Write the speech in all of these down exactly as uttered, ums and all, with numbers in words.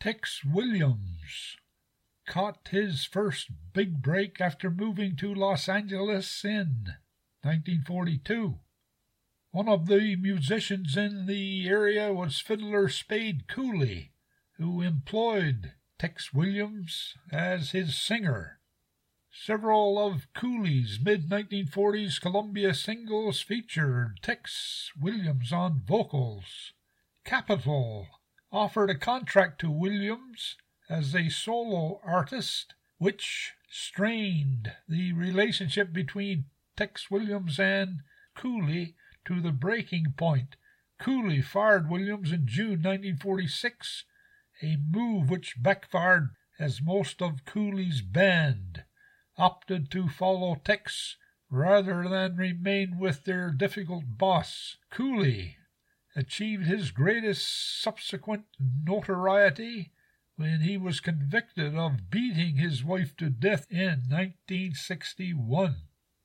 Tex Williams caught his first big break after moving to Los Angeles in nineteen forty-two. One of the musicians in the area was fiddler Spade Cooley, who employed Tex Williams as his singer. Several of Cooley's mid nineteen forties Columbia singles featured Tex Williams on vocals. Capitol offered a contract to Williams as a solo artist, which strained the relationship between Tex Williams and Cooley to the breaking point. Cooley fired Williams in June nineteen forty-six, a move which backfired as most of Cooley's band opted to follow Tex rather than remain with their difficult boss. Cooley achieved his greatest subsequent notoriety when he was convicted of beating his wife to death in nineteen sixty-one.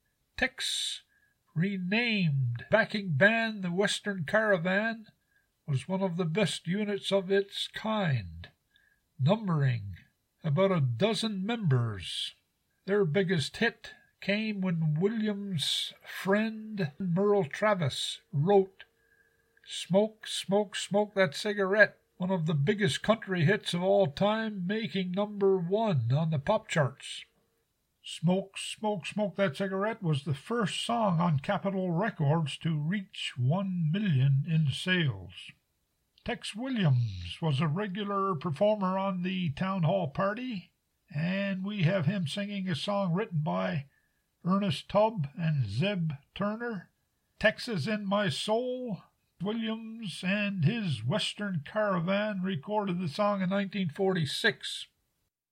Tex, renamed backing band the Western Caravan, was one of the best units of its kind, numbering about a dozen members. Their biggest hit came when Williams' friend Merle Travis wrote "Smoke, Smoke, Smoke That Cigarette," one of the biggest country hits of all time, making number one on the pop charts. "Smoke, Smoke, Smoke That Cigarette" was the first song on Capitol Records to reach one million in sales. Tex Williams was a regular performer on the Town Hall Party, and we have him singing a song written by Ernest Tubb and Zeb Turner, "Texas in My Soul." Williams and his Western Caravan recorded the song in nineteen forty-six.